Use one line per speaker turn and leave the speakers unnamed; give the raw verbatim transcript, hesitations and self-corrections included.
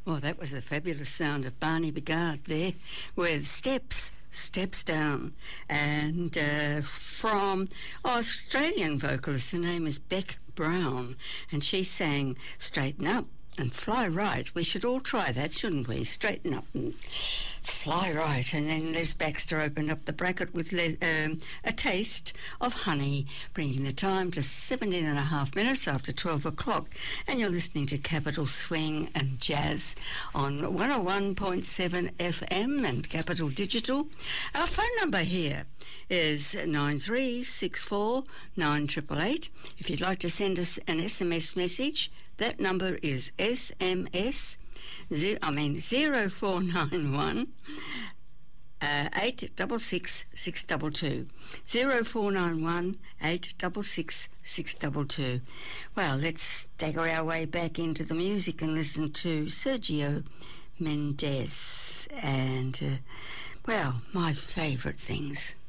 Well, that was a fabulous sound of Barney Bigard there with Steps, Steps Down. And uh, from Australian vocalist, her name is Beck Brown, and she sang Straighten Up and Fly Right. We should all try that, shouldn't we? Straighten up and fly right. And then Les Baxter opened up the bracket with Le- um, A Taste of Honey, bringing the time to seventeen and a half minutes after twelve o'clock. And you're listening to Capital Swing and Jazz on one oh one point seven F M and Capital Digital. Our phone number here is nine three six four nine eight eight eight. If you'd like to send us an S M S message, that number is S M S, zero, I mean zero four nine one uh, eight six six six two two. zero four nine one eight six six six two two. Well, let's stagger our way back into the music and listen to Sergio Mendes and, uh, well, my favourite things.